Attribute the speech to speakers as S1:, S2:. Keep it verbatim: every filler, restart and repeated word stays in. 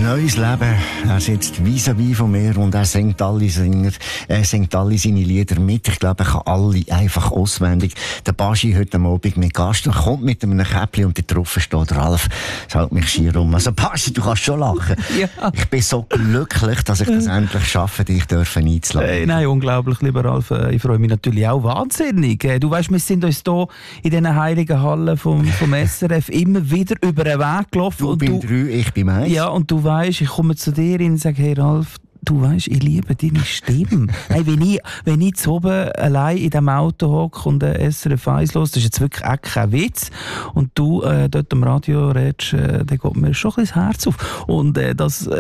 S1: neues Leben. Er sitzt vis-à-vis von mir und er singt alle, Singer, er singt alle seine Lieder mit. Ich glaube, er kann alle einfach auswendig. Der Baschi heute Abend mit Gast und kommt mit einem Käppli und da drauf steht Ralf. Das hält mich schier um. Also Baschi, du kannst schon lachen.
S2: Ja.
S1: Ich bin so glücklich, dass ich das endlich schaffe, dich dürfen einzuladen.
S2: Hey, nein, unglaublich, lieber Ralf. Ich freue mich natürlich auch wahnsinnig. Du weißt, wir sind uns hier in diesen heiligen Hallen vom, vom S R F immer wieder über den Weg gelaufen.
S1: Du bist drei, ich bin eins.
S2: Ja, und du weißt, ich komme zu dir und sage, hey Ralf, du weißt, ich liebe deine Stimme. Hey, wenn ich, wenn ich zu oben allein in diesem Auto hocke und ein S R F eins los, das ist jetzt wirklich auch kein Witz. Und du äh, dort am Radio redest, äh, dann geht mir schon ein bisschen das Herz auf. Und äh, das